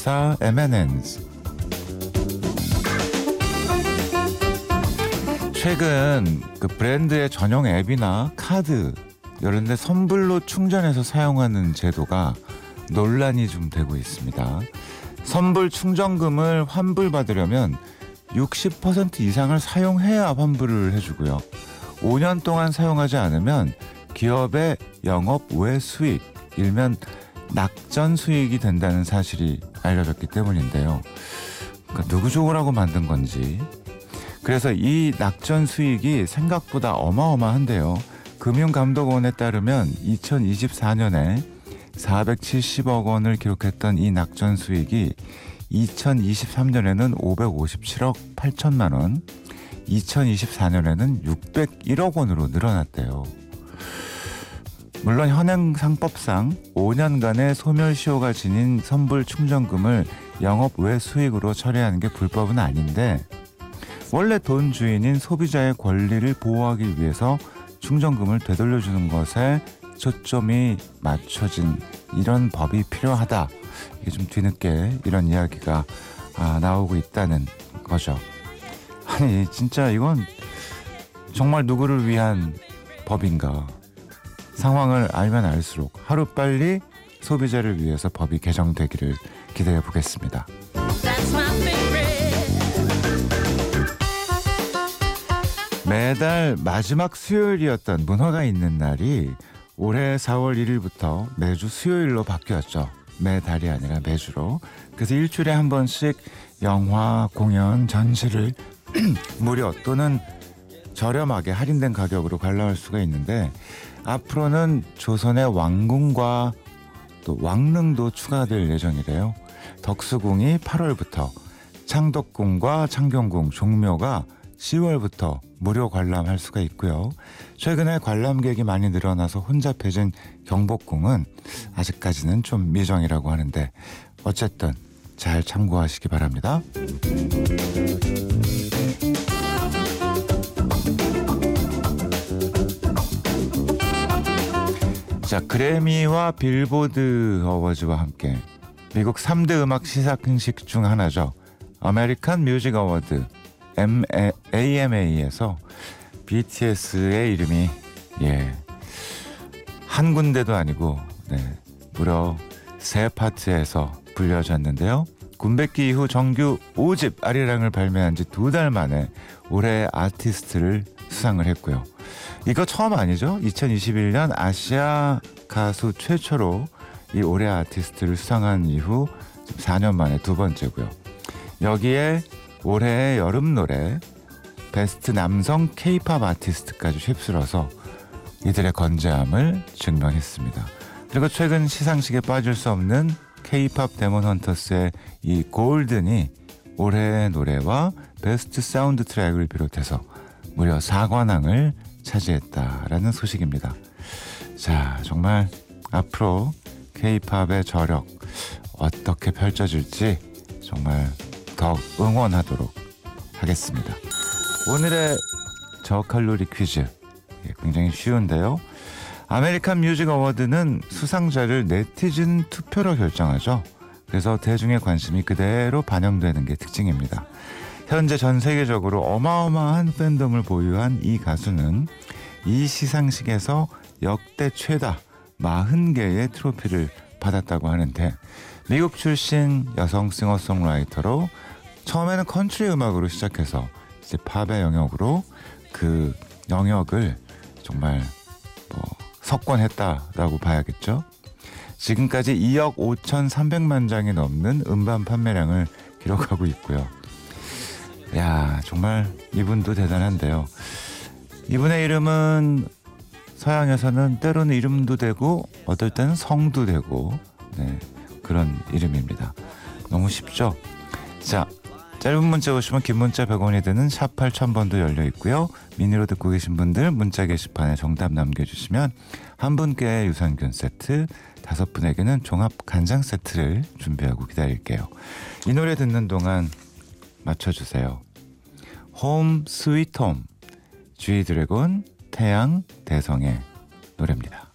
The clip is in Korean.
회사 M&M's. 최근 그 브랜드의 전용 앱이나 카드 이런 데 선불로 충전해서 사용하는 제도가 논란이 좀 되고 있습니다. 선불 충전금을 환불받으려면 60% 이상을 사용해야 환불을 해주고요. 5년 동안 사용하지 않으면 기업의 영업 외 수익, 일면 낙전 수익이 된다는 사실이 알려졌기 때문인데요. 그러니까 누구 좋으라고 만든 건지. 그래서 이 낙전 수익이 생각보다 어마어마한데요. 금융감독원에 따르면 2024년에 470억 원을 기록했던 이 낙전 수익이 2023년에는 557억 8천만 원, 2024년에는 601억 원으로 늘어났대요. 물론 현행 상법상 5년간의 소멸시효가 지닌 선불 충전금을 영업 외 수익으로 처리하는 게 불법은 아닌데 원래 돈 주인인 소비자의 권리를 보호하기 위해서 충전금을 되돌려주는 것에 초점이 맞춰진 이런 법이 필요하다. 이게 좀 뒤늦게 이런 이야기가 나오고 있다는 거죠. 아니 진짜 이건 정말 누구를 위한 법인가. 상황을 알면 알수록 하루빨리 소비자를 위해서 법이 개정되기를 기대해 보겠습니다. 매달 마지막 수요일이었던 문화가 있는 날이 올해 4월 1일부터 매주 수요일로 바뀌었죠. 매달이 아니라 매주로. 그래서 일주일에 한 번씩 영화, 공연, 전시를 무료 또는 저렴하게 할인된 가격으로 관람할 수가 있는데 앞으로는 조선의 왕궁과 또 왕릉도 추가될 예정이래요. 덕수궁이 8월부터, 창덕궁과 창경궁, 종묘가 10월부터 무료 관람할 수가 있고요. 최근에 관람객이 많이 늘어나서 혼잡해진 경복궁은 아직까지는 좀 미정이라고 하는데 어쨌든 잘 참고하시기 바랍니다. 자, 그래미와 빌보드 어워즈와 함께 미국 3대 음악 시상식 중 하나죠. 아메리칸 뮤직 어워드 AMA에서 BTS의 이름이 한 군데도 아니고 무려 3파트에서 불려졌는데요. 군백기 이후 정규 5집 아리랑을 발매한 지 2달 만에 올해의 아티스트를 수상을 했고요. 이거 처음 아니죠? 2021년 아시아 가수 최초로 이 올해 아티스트를 수상한 이후 4년 만에 2번째고요. 여기에 올해의 여름 노래 베스트 남성 K-팝 아티스트까지 휩쓸어서 이들의 건재함을 증명했습니다. 그리고 최근 시상식에 빠질 수 없는 K-팝 데몬 헌터스의 이 골든이 올해의 노래와 베스트 사운드 트랙을 비롯해서 무려 4관왕을 차지했다라는 소식입니다. 자, 정말 앞으로 K-팝의 저력 어떻게 펼쳐질지 정말 더 응원하도록 하겠습니다. 오늘의 저칼로리 퀴즈 굉장히 쉬운데요. 아메리칸 뮤직 어워드는 수상자를 네티즌 투표로 결정하죠. 그래서 대중의 관심이 그대로 반영되는 게 특징입니다. 현재 전 세계적으로 어마어마한 팬덤을 보유한 이 가수는 이 시상식에서 역대 최다 40개의 트로피를 받았다고 하는데 미국 출신 여성 싱어송라이터로 처음에는 컨트리 음악으로 시작해서 이제 팝의 영역으로 그 영역을 정말 석권했다라고 봐야겠죠. 지금까지 2억 5,300만 장이 넘는 음반 판매량을 기록하고 있고요. 야, 정말 이분도 대단한데요. 이분의 이름은 서양에서는 때로는 이름도 되고 어떨 때는 성도 되고 그런 이름입니다. 너무 쉽죠? 자, 짧은 문자 오시면 긴 문자 100원이 드는 샵 8000번도 열려 있고요. 미니로 듣고 계신 분들 문자 게시판에 정답 남겨주시면 한 분께 유산균 세트, 5분에게는 종합 간장 세트를 준비하고 기다릴게요. 이 노래 듣는 동안 맞춰주세요. 홈 스위트 홈, G 드래곤 태양 대성의 노래입니다.